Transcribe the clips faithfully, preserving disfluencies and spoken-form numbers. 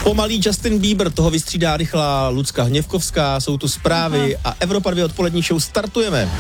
Pomalý Justin Bieber, toho vystřídá rychlá Lucka Hněvkovská, jsou tu zprávy a Evropa dvě odpolední show startujeme.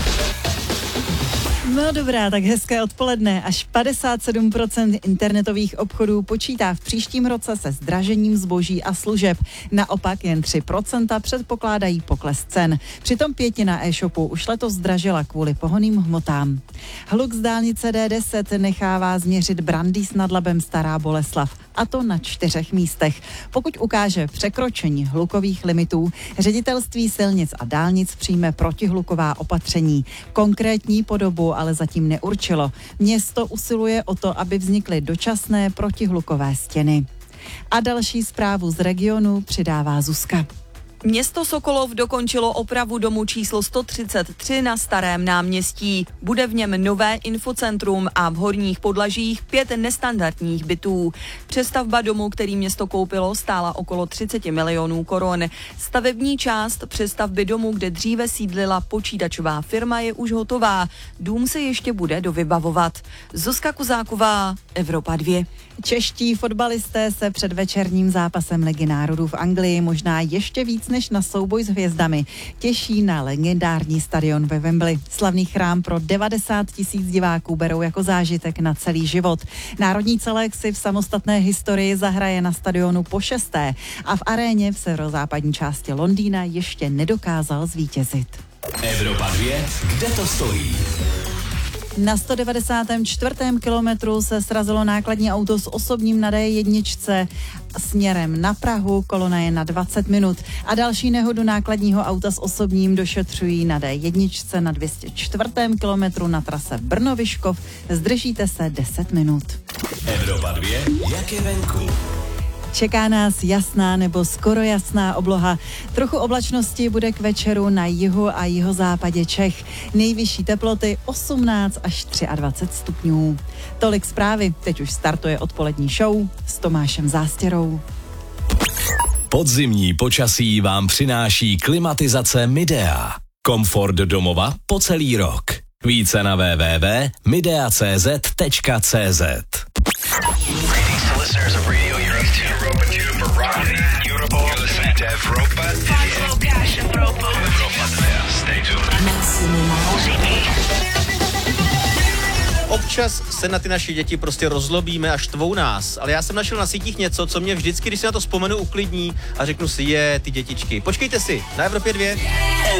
No dobrá, tak hezké odpoledne. Až padesát sedm procent internetových obchodů počítá v příštím roce se zdražením zboží a služeb. Naopak jen tři procenta předpokládají pokles cen. Přitom pětina e-shopu už letos zdražila kvůli pohonným hmotám. Hluk z dálnice D deset nechává změřit Brandýs nad Labem Stará Boleslav. A to na čtyřech místech. Pokud ukáže překročení hlukových limitů, Ředitelství silnic a dálnic přijme protihluková opatření. Konkrétní podobu ale zatím neurčilo. Město usiluje o to, aby vznikly dočasné protihlukové stěny. A další zprávu z regionu přidává Zuzka. Město Sokolov dokončilo opravu domu číslo sto třicet tři na Starém náměstí. Bude v něm nové infocentrum a v horních podlažích pět nestandardních bytů. Přestavba domu, který město koupilo, stála okolo třicet milionů korun. Stavební část přestavby domu, kde dříve sídlila počítačová firma, je už hotová. Dům se ještě bude dovybavovat. Zuzka Kuzáková, Evropa dva. Čeští fotbalisté se před večerním zápasem Ligy národů v Anglii možná ještě víc než na souboj s hvězdami těší na legendární stadion ve Wembley. Slavný chrám pro devadesát tisíc diváků berou jako zážitek na celý život. Národní celek si v samostatné historii zahraje na stadionu po šesté a v aréně v severozápadní části Londýna ještě nedokázal zvítězit. Evropa dva, kde to stojí? Na sto devadesátém čtvrtém kilometru se srazilo nákladní auto s osobním na D jedna směrem na Prahu, kolona je na dvacet minut a další nehodu nákladního auta s osobním došetřují na D jedna na dvě stě čtvrtém kilometru na trase Brno-Vyškov. Zdržíte se deset minut. Evropa dva, jak je venku? Čeká nás jasná nebo skoro jasná obloha. Trochu oblačnosti bude k večeru na jihu a jihozápadě Čech. Nejvyšší teploty osmnáct až dvacet tři stupňů. Tolik zprávy, teď už startuje odpolední show s Tomášem Zástěrou. Podzimní počasí vám přináší klimatizace Midea. Komfort domova po celý rok. Více na w w w tečka midea tečka c z tečka c z. Občas se na ty naše děti prostě rozlobíme a štvou nás, ale já jsem našel na sítích něco, co mě vždycky, když si na to vzpomenu, uklidní a řeknu si, je, ty dětičky. Počkejte si, na Evropě dvě.